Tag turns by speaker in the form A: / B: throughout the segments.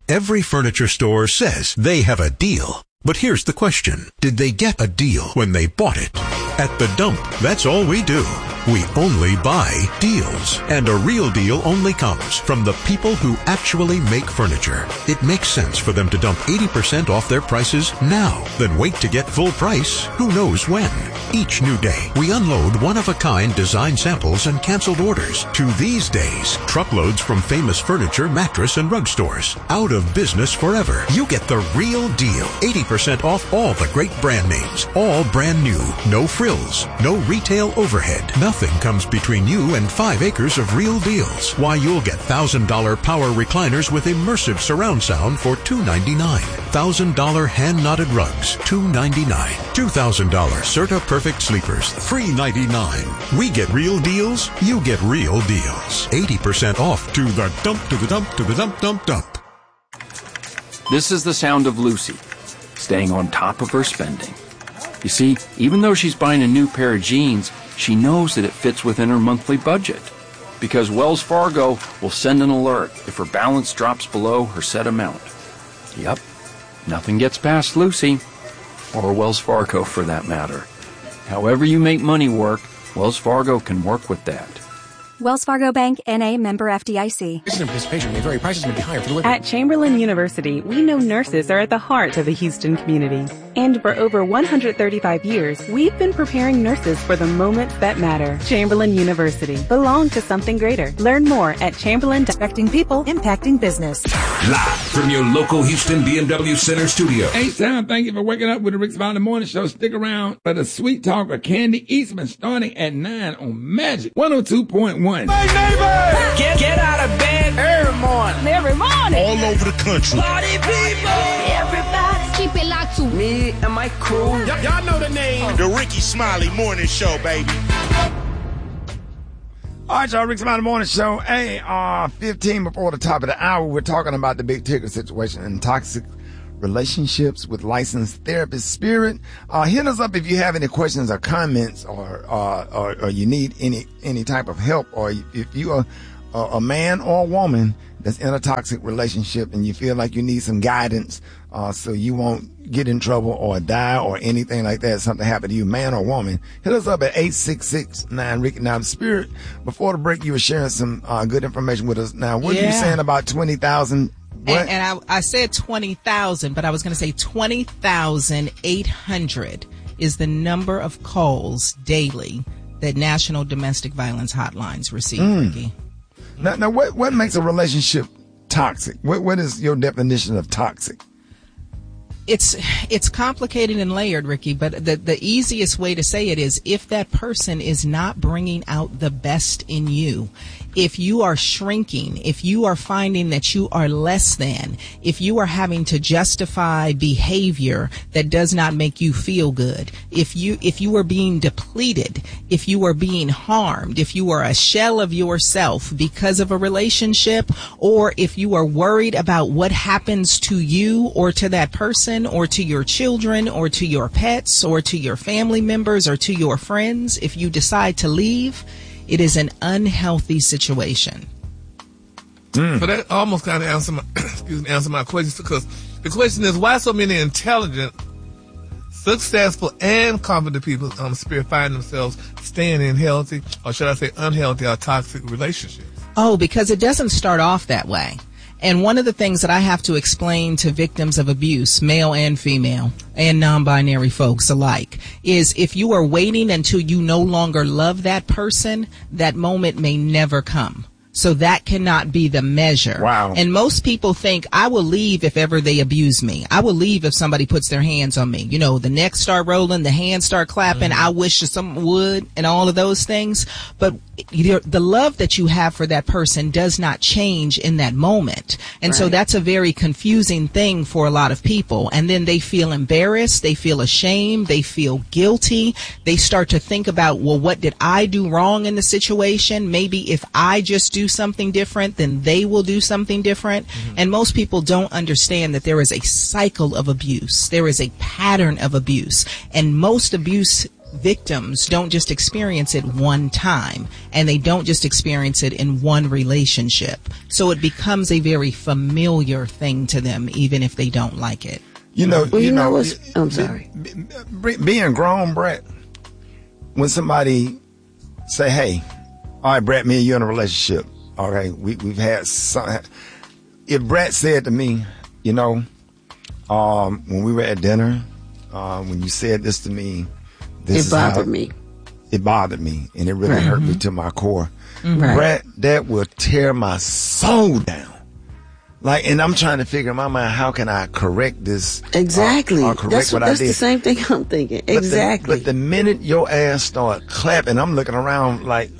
A: Every furniture store says they have a deal. But here's the question. Did they get a deal when they bought it? At The Dump, that's all we do. We only buy deals. And a real deal only comes from the people who actually make furniture. It makes sense for them to dump 80% off their prices now, then wait to get full price who knows when. Each new day, we unload one-of-a-kind design samples and canceled orders. To these days, truckloads from famous furniture, mattress, and rug stores. Out of business forever. You get the real deal. 80% off all the great brand names. All brand new. No frills. No retail overhead. Nothing comes between you and 5 acres of real deals. Why, you'll get $1,000 power recliners with immersive surround sound for $299. $1,000 hand-knotted rugs, $299. $2,000 Serta Perfect Sleepers, $399. We get real deals, you get real deals. 80% off. To the dump, to the dump, to the dump, dump, dump.
B: This is the sound of Lucy, staying on top of her spending. You see, even though she's buying a new pair of jeans, she knows that it fits within her monthly budget. Because Wells Fargo will send an alert if her balance drops below her set amount. Yep, nothing gets past Lucy, or Wells Fargo for that matter. However you make money work, Wells Fargo can work with that.
C: Wells Fargo Bank, N.A., member FDIC.
D: Participation may vary. Prices may be higher for the
E: At Chamberlain University, we know nurses are at the heart of the Houston community. And for over 135 years, we've been preparing nurses for the moments that matter. Chamberlain University. Belong to something greater. Learn more at Chamberlain.
F: Affecting people, impacting business.
G: Live from your local Houston BMW Center studio.
H: Hey, Sam, thank you for waking up with the Rick's Valley Morning Show. Stick around for the sweet talk of Candy Eastman starting at 9 on Magic 102.1.
I: My neighbor! Get out of bed every morning.
F: Every morning.
I: All over the country.
F: Party people. Everybody.
I: Keep it locked to me and my crew.
J: Y'all know the name. The Ricky Smiley Morning Show, baby.
H: All right, y'all, Rick's Smiley Morning Show. Hey, 15 before the top of the hour, we're talking about the big ticket situation and toxic relationships with licensed therapist Spirit. Hit us up if you have any questions or comments or you need any type of help, or if you are a man or a woman that's in a toxic relationship and you feel like you need some guidance so you won't get in trouble or die or anything like that, something happen to you, man or woman, hit us up at 866-9-RICKY. Now, Spirit, before the break, you were sharing some good information with us. Now, what are you saying about 20,000?
K: And I said 20,000, but I was going to say 20,800 is the number of calls daily that National Domestic Violence Hotlines receive, Ricky.
H: Now, what makes a relationship toxic? What is your definition of toxic?
K: It's complicated and layered, Ricky, but the easiest way to say it is if that person is not bringing out the best in you, if you are shrinking, if you are finding that you are less than, if you are having to justify behavior that does not make you feel good, if you are being depleted, if you are being harmed, if you are a shell of yourself because of a relationship, or if you are worried about what happens to you or to that person or to your children or to your pets or to your family members or to your friends, if you decide to leave, it is an unhealthy situation.
L: So that almost kind of answer my question, because the question is, why so many intelligent, successful, and confident people Spirit find themselves staying in healthy, or should I say unhealthy or toxic relationships?
K: Oh, because it doesn't start off that way. And one of the things that I have to explain to victims of abuse, male and female, and non-binary folks alike, is if you are waiting until you no longer love that person, that moment may never come. So that cannot be the measure.
H: Wow.
K: And most people think, I will leave if ever they abuse me. I will leave if somebody puts their hands on me. You know, the necks start rolling, the hands start clapping. I wish someone would, and all of those things. But the love that you have for that person does not change in that moment. And so that's a very confusing thing for a lot of people. And then they feel embarrassed. They feel ashamed. They feel guilty. They start to think about, well, what did I do wrong in the situation? Maybe if I just do something different, then they will do something different. And most people don't understand that there is a cycle of abuse. There is a pattern of abuse. And most abuse victims don't just experience it one time, and they don't just experience it in one relationship. So it becomes a very familiar thing to them, even if they don't like it.
H: I'm sorry. Being grown, Brett, when somebody say, hey, all right, Brett, me and you in a relationship. All right, we've had some. If Brett said to me, when we were at dinner, when you said this to me,
M: it bothered me.
H: It bothered me, and it really hurt me to my core.
M: Right.
H: Brett, that will tear my soul down. And I'm trying to figure in my mind, how can I correct this?
M: Exactly.
H: Or correct what I did.
M: That's the same thing I'm thinking. Exactly.
H: But the minute your ass start clapping, I'm looking around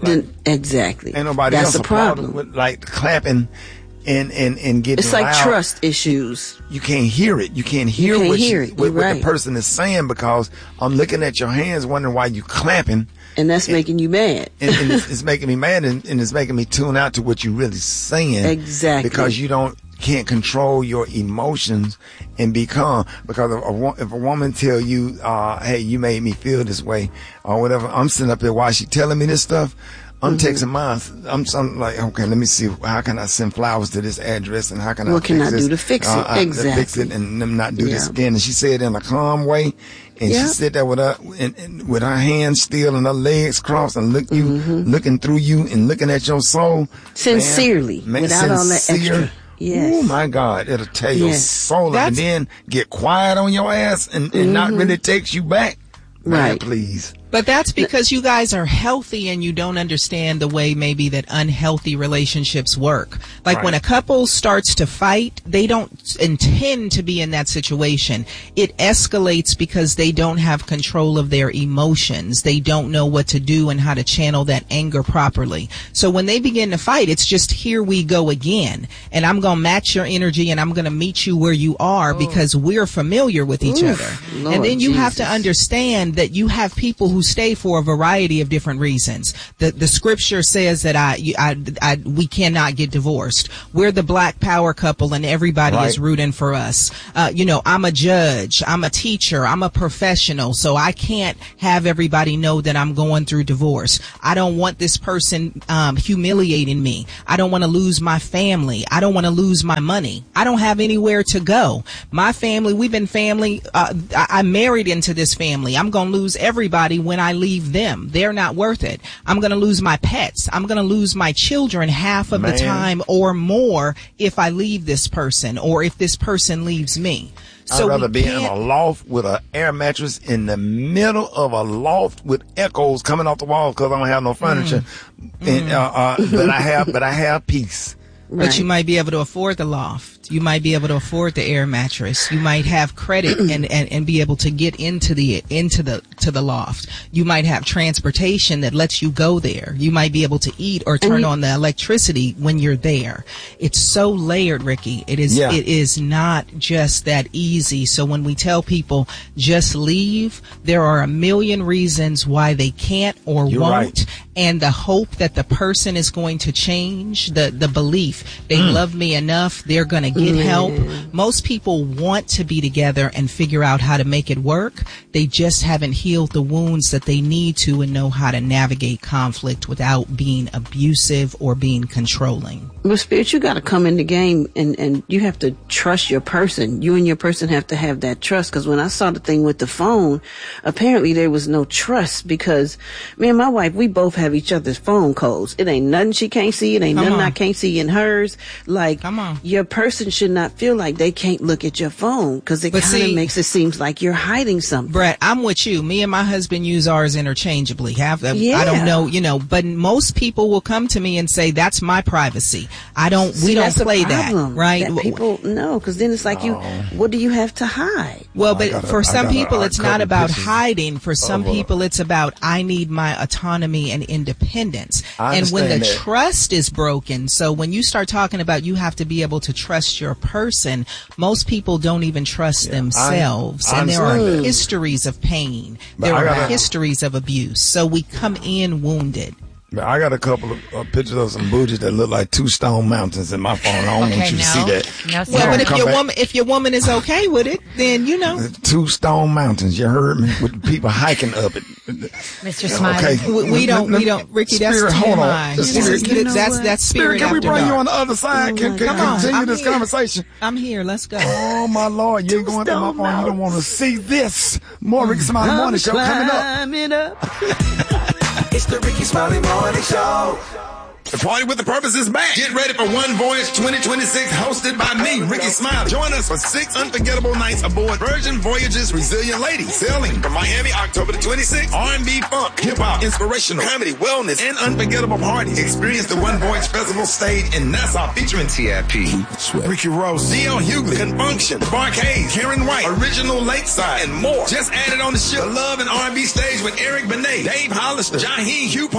M: exactly.
H: Ain't nobody
M: That's
H: else
M: the problem
H: with clapping and getting
M: It's like
H: loud.
M: Trust issues.
H: You can't hear it. You can't hear what the person is saying, because I'm looking at your hands wondering why you clapping.
M: And that's making you mad.
H: and it's making me mad, and it's making me tune out to what you're really saying.
M: Exactly.
H: Because you can't control your emotions and be calm. Because if a woman tell you, hey, you made me feel this way or whatever, I'm sitting up here while she telling me this stuff, I'm texting mine. I'm like, okay, let me see, how can I send flowers to this address, and how can
M: what can I do to fix it? Exactly.
H: Fix it and them not do this again. And she said it in a calm way, and she said that with her hands still and her legs crossed, and looking through you and looking at your soul
M: sincerely, without all that extra. Yes.
H: Oh my God, it'll tear your soul up, and then get quiet on your ass and not really takes you back. Man, please.
K: But that's because you guys are healthy and you don't understand the way maybe that unhealthy relationships work. Like when a couple starts to fight, they don't intend to be in that situation. It escalates because they don't have control of their emotions. They don't know what to do and how to channel that anger properly. So when they begin to fight, it's just, here we go again. And I'm going to match your energy, and I'm going to meet you where you are because we're familiar with each other.
M: Lord
K: and then you
M: Jesus.
K: have to understand that you have people who stay for a variety of different reasons. The scripture says that we cannot get divorced. We're the Black Power couple, and everybody is rooting for us. I'm a judge, I'm a teacher, I'm a professional, so I can't have everybody know that I'm going through divorce. I don't want this person humiliating me. I don't want to lose my family. I don't want to lose my money. I don't have anywhere to go. My family, we've been family. I married into this family. I'm going to lose everybody when I leave them. They're not worth it. I'm going to lose my pets. I'm going to lose my children half of the time or more if I leave this person, or if this person leaves me. So
H: I'd rather be in a loft with an air mattress in the middle of a loft with echoes coming off the wall because I don't have no furniture. And, but I have peace.
K: But you might be able to afford the loft. You might be able to afford the air mattress. You might have credit and be able to get into the loft. You might have transportation that lets you go there. You might be able to eat or turn on the electricity when you're there. It's so layered, Ricky. It is not just that easy. So when we tell people just leave, there are a million reasons why they can't or won't.
H: Right.
K: And the hope that the person is going to change, the belief they love me enough, they're going to get help. Most people want to be together and figure out how to make it work. They just haven't healed the wounds that they need to and know how to navigate conflict without being abusive or being controlling.
M: Well, Spirit, you got to come in the game and you have to trust your person. You and your person have to have that trust. Because when I saw the thing with the phone, apparently there was no trust, because me and my wife, we both have each other's phone codes. It ain't nothing she can't see. It ain't nothing I can't see in hers. Like, your person should not feel like they can't look at your phone, because it kind of makes it seem like you're hiding something.
K: Brett, I'm with you. Me and my husband use ours interchangeably. I don't know, but most people will come to me and say, that's my privacy. We don't play that, right?
M: That people know, because then it's like what do you have to hide?
K: Well, but for some people, it's not about hiding. For some people, it's about, I need my autonomy and independence. And when the trust is broken, so when you start talking about you have to be able to trust your person, most people don't even trust themselves. And there are histories of pain. There are histories of abuse. So we come in wounded.
H: I got a couple of pictures of some booties that look like 2 stone mountains in my phone. I don't want you to see that.
K: Well, but if your woman is okay with it, then
H: 2 stone mountains. You heard me? With people hiking up it.
N: Mr. Smiley.
H: Okay.
K: We don't, Ricky,
H: Spirit,
K: that's
H: hold on.
K: TMI.
H: Spirit,
K: That's Spirit
H: can we
K: after
H: bring
K: dark.
H: you on the other side? Can continue this conversation?
K: I'm here. Let's go.
H: Oh, my Lord. You ain't going through my phone. You don't want to see this. More Ricky Smiley Morning Show coming up.
I: It's the Ricky Smiley Morning Show.
O: The Party with a Purpose is back. Get ready for One Voyage 2026, hosted by me, Ricky Smiley. Join us for 6 unforgettable nights aboard Virgin Voyage's Resilient Lady, sailing from Miami, October the 26th. R&B, funk, hip-hop, inspirational, comedy, wellness, and unforgettable parties. Experience the One Voyage Festival stage in Nassau, featuring T.I.P., Ricky Rose, D.L. Hughley, Confunction, Barcade, Karen White, Original Lakeside, and more. Just added on the ship, the Love and R&B stage with Eric Benet, Dave Hollister, Jaheim Hugh